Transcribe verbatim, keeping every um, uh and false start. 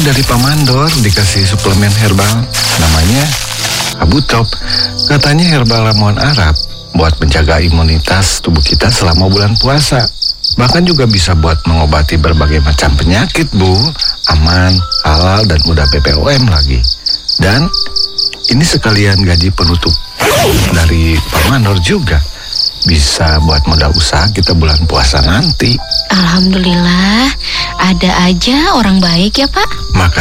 Dari Pak Mandor dikasih suplemen herbal namanya Abutop. Katanya herbal ramuan Arab buat menjaga imunitas tubuh kita selama bulan puasa. Bahkan juga bisa buat mengobati berbagai macam penyakit, Bu. Aman, halal, dan mudah B P O M lagi. Dan ini sekalian gaji penutup dari Pak Mandor juga. Bisa buat modal usaha kita bulan puasa nanti. Alhamdulillah, ada aja orang baik ya Pak. Maka